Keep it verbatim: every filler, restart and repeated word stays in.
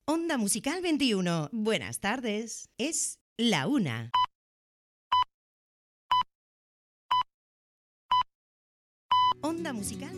Onda Musical veintiuno. Buenas tardes. Es la una. Onda Musical